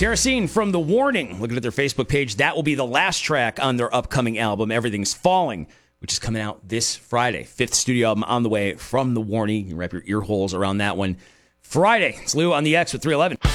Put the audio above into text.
Kerosene from The Warning. Looking at their Facebook page, that will be the last track on their upcoming album, Everything's Falling, which is coming out this Friday. 5th studio album on the way from The Warning. You can wrap your ear holes around that one. Friday. It's Lou on the X with 311.